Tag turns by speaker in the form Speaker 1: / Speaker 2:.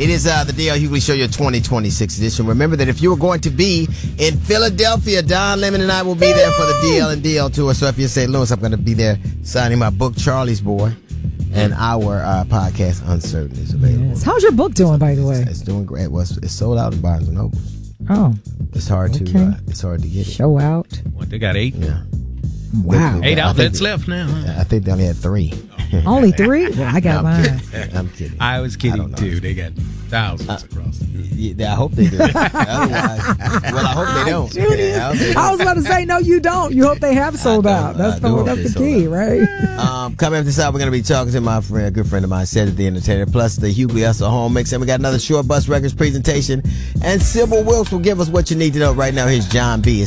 Speaker 1: It is the DL Hughley Show, your 2026 edition. Remember that if you are going to be in Philadelphia, Don Lemon and I will be there for the DL and DL tour. So if you're in St. Louis, I'm going to be there signing my book, Charlie's Boy, and our podcast, Uncertain, is available.
Speaker 2: Yes. How's your book doing, by the way?
Speaker 1: It's doing great. Well, it's sold out in Barnes & Noble.
Speaker 2: Oh.
Speaker 1: It's hard to get it.
Speaker 2: Show out.
Speaker 3: What, they got 8?
Speaker 1: Yeah.
Speaker 2: Wow.
Speaker 3: 8 outlets left now, huh?
Speaker 1: I think they only had 3.
Speaker 2: Only 3? Well, I got mine.
Speaker 1: I'm kidding.
Speaker 3: I was kidding, too. They got thousands across.
Speaker 1: I hope they do. Otherwise, I hope they don't.
Speaker 2: I was about to say, no, you don't. You hope they have sold out. That's the key, right?
Speaker 1: Coming up this hour, we're going to be talking to my friend, a good friend of mine, Cedric the Entertainer, plus the Hughley Hustle Home Mix. And we got another Short Bus Records presentation. And Sybil Wilkes will give us what you need to know right now. Here's John B.